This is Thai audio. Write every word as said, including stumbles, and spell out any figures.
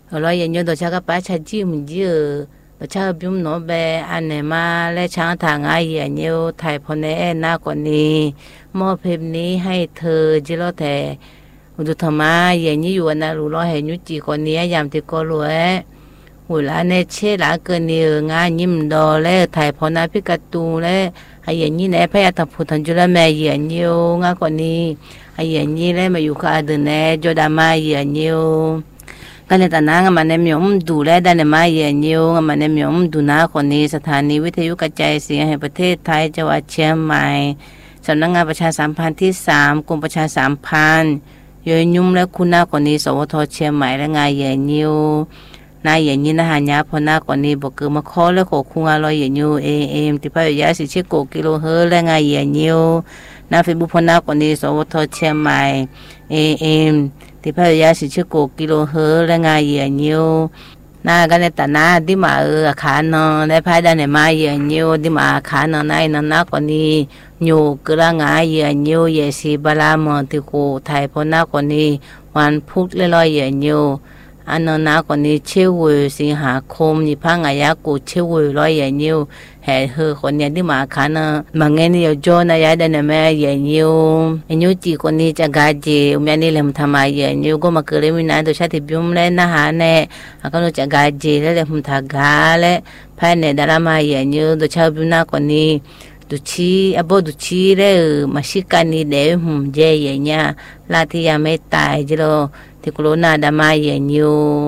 lo ye nyo do cha ka pa cha ji mu ji do cha bium no be ane ma le chang tha nga ye nyo thai phone e na ko ni mo phep ni hai thơ ji lo the du thama ye ni yu na lu lo he nyu ji ko ni yam ti ko lo e hu la ne che la ke ni nga nyim do le thai phona pi ka tu le ha ye ni ne pha ya ta phu than ju la me ye nyo nga ko ni ha ye ni le ma yu ka de ne jo da ma ye nyoกันเลยตอนนั้นมันเนี่ยมีอุ้มดูแลได้ในมาเยี่ยนอยู่มันเนี่ยมีอุ้มดูนาคนนี้สถานีวิทยุกระจายเสียงแห่งประเทศไทยจังหวัดเชียงใหม่สำนักงานประชาสัมพันธ์ที่สามกรมประชาสัมพันธ์ยอยยุ่มและคุณนาคนนี้สวทเชียงใหม่และงานเยี่ยนอยู่นายเยี่ยนยี่นะฮะญาพนาคนนี้บอกคือมาขอและขอคุงอร่อยเยี่ยนอยู่เอเอ็มที่พยายามสิเชโกกิโลเฮิร์และงานเยี่ยนอยู่นาฟิบุพนาคนนี้สวทเชียงใหม่เอเอ็มที่พยายามสิเชโกกิโลเฮิร์และงานเยี่ยนอยู่นากันในตานาดิมาเออขานอนและพายได้ในมาเยี่ยนอยู่ดิมาขานอนในนั้นนักคนนี้อยู่กระงายเยี่ยนอยู่เยสีบาลามอนที่กูไทยพนักคนนี้วันพุธเลยลอยเยี่ยนอยู่อันนั้นนักคนนี้เชื่อว่าสิงหาคมยี่พังอายากูเชื่อว่าลอยเยี่ยนอยู่แห่เฮอคนนี้ดิมาขานอนบางเงี้ยนี่โจนายได้ในแม่เยี่ยนอยู่เอ็นยูจีคนนี้จะกาจีอุมยันนี่เลยมันทำมาเยี่ยนอยู่ก็มาเกิดเรื่องนั้นโดยชาติบิมเล่นนะฮะเนี่ยก็รู้จักกาจีแล้วเลยมันทักกาเลยภายในดารามาเยี่ยนอยู่โดยชาวบิมนักคนนี้ดูชีอบดูชีเลยมาชิกันนี่เดี๋ยวหุ่มเจย์เนี่ยลาที่ยังไม่ตายจิโร่ที่โควิดดามาเยี่ยนอยู่